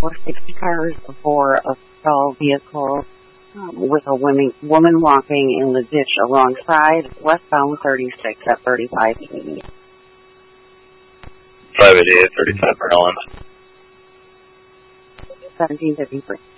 or 60 cars before a stalled vehicle with a woman walking in the ditch alongside westbound 36 at 3580. 588, 35 Maryland. 1753.